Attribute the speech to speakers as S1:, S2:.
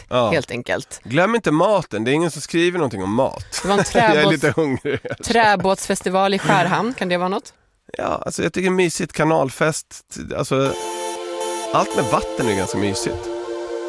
S1: helt enkelt.
S2: Glöm inte maten, det är ingen som skriver någonting om mat.
S1: Det var en
S2: Jag är lite hungrig.
S1: träbåtsfestival i Skärhamn, kan det vara något?
S2: Ja, alltså jag tycker mysigt, kanalfest, alltså allt med vatten är ganska mysigt.